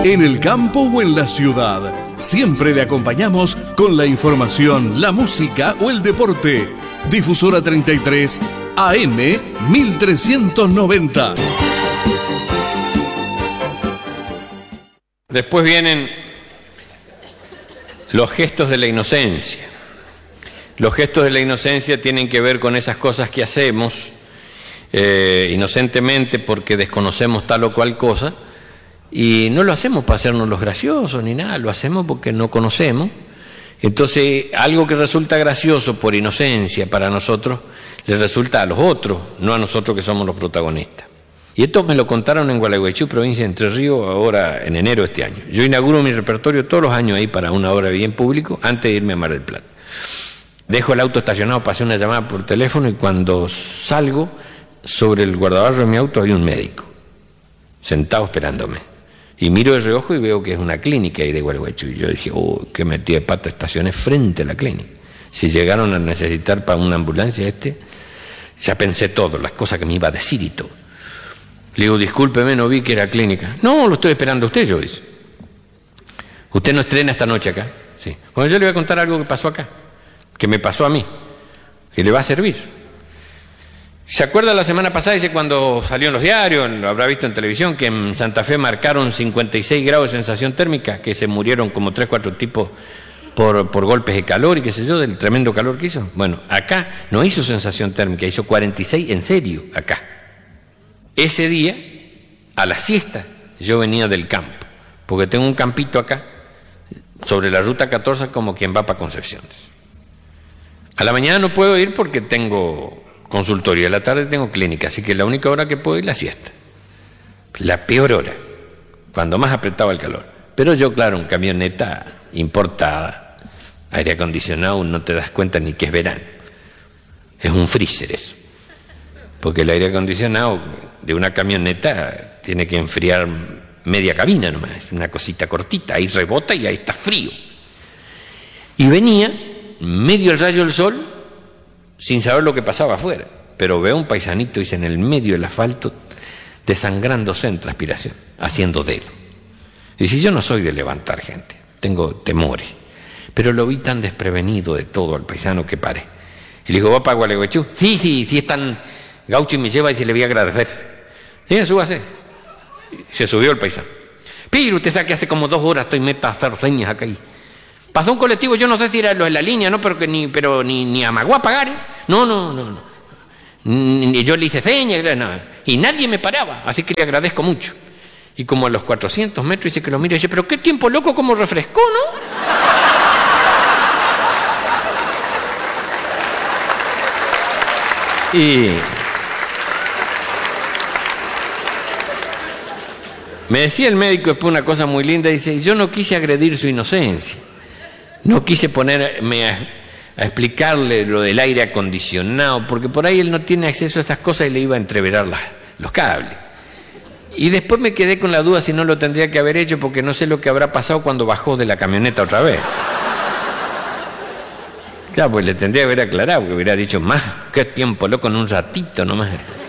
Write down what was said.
en el campo o en la ciudad. Siempre le acompañamos con la información, la música o el deporte. Difusora 33 AM 1390. Después vienen los gestos de la inocencia. Los gestos de la inocencia tienen que ver con esas cosas que hacemos inocentemente porque desconocemos tal o cual cosa, y no lo hacemos para hacernos los graciosos ni nada, lo hacemos porque no conocemos. Entonces algo que resulta gracioso por inocencia para nosotros le resulta a los otros, no a nosotros que somos los protagonistas. Y esto me lo contaron en Gualeguaychú, provincia de Entre Ríos, ahora en enero de este año. Yo inauguro mi repertorio todos los años ahí para una obra de bien público antes de irme a Mar del Plata. Dejo el auto estacionado para hacer una llamada por teléfono, y cuando salgo, sobre el guardabarro de mi auto hay un médico sentado esperándome. Y miro de reojo y veo que es una clínica ahí de Gualeguaychú. Y yo dije, qué metí de pata, estacioné frente a la clínica. Si llegaron a necesitar para una ambulancia ya pensé todo, las cosas que me iba a decir y todo. Le digo, discúlpeme, no vi que era clínica. No, lo estoy esperando a usted, yo dice. ¿Usted no estrena esta noche acá? Sí. Bueno, yo le voy a contar algo que pasó acá, que me pasó a mí, que le va a servir. ¿Se acuerda la semana pasada, dice, cuando salió en los diarios, lo habrá visto en televisión, que en Santa Fe marcaron 56 grados de sensación térmica, que se murieron como 3, 4 tipos por golpes de calor y qué sé yo, del tremendo calor que hizo? Bueno, acá no hizo sensación térmica, hizo 46 en serio acá. Ese día, a la siesta, yo venía del campo, porque tengo un campito acá, sobre la ruta 14, como quien va para Concepciones. A la mañana no puedo ir porque tengo consultorio, a la tarde tengo clínica, así que la única hora que puedo ir es la siesta. La peor hora, cuando más apretaba el calor. Pero yo, claro, en camioneta importada, aire acondicionado, no te das cuenta ni que es verano. Es un freezer eso. Porque el aire acondicionado de una camioneta tiene que enfriar media cabina nomás, es una cosita cortita, ahí rebota y ahí está frío. Y venía medio el rayo del sol sin saber lo que pasaba afuera, pero veo un paisanito, dice, en el medio del asfalto, desangrándose en transpiración, haciendo dedo. Y si yo no soy de levantar gente, tengo temores, pero lo vi tan desprevenido de todo al paisano que paré. Y le digo, ¿va para Gualeguaychú? Sí, es tan gaucho y me lleva y se le voy a agradecer. Sí, súbase. Se subió el paisano. Pero usted sabe que hace como 2 horas estoy meta a hacer señas acá. Pasó un colectivo, yo no sé si era los de la línea, ¿no? Pero ni amagó a pagar, ¿eh? No. Ni yo le hice señas, nada. Y nadie me paraba, así que le agradezco mucho. Y como a los 400 metros dice que lo mira y dice, pero qué tiempo loco, como refrescó, ¿no? Y me decía el médico después una cosa muy linda, dice, yo no quise agredir su inocencia, no quise ponerme a explicarle lo del aire acondicionado, porque por ahí él no tiene acceso a esas cosas y le iba a entreverar los cables. Y después me quedé con la duda si no lo tendría que haber hecho, porque no sé lo que habrá pasado cuando bajó de la camioneta otra vez. Claro, pues le tendría que haber aclarado, porque hubiera dicho, más, qué tiempo loco, en un ratito nomás.